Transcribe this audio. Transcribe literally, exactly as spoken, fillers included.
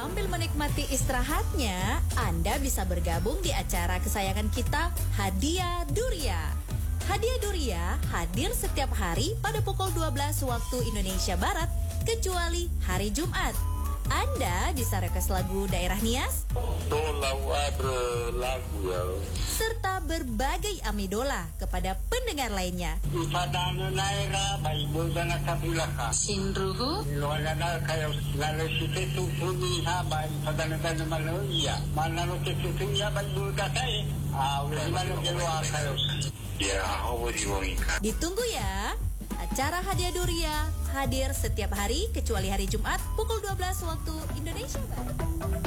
Sambil menikmati istirahatnya, Anda bisa bergabung di acara kesayangan kita, Hadiah Duria. Hadiah Duria hadir setiap hari pada pukul dua belas waktu Indonesia Barat, kecuali hari Jumat. Anda bisa request lagu daerah Nias, lagu ya. serta berbagai amidola kepada pendengar lainnya. Ipadano naira baibo dana kapilaka. Sinruhu, Loalana kayo lalo site tutuni ha bai padana dana maloya. Manano ke tutunya baibo dakai. Ah, ulah malo ke loa kayo. Ya, hawo diwongika. ditunggu ya. Acara Hadiah Duria hadir setiap hari kecuali hari Jumat pukul dua belas waktu Indonesia Barat.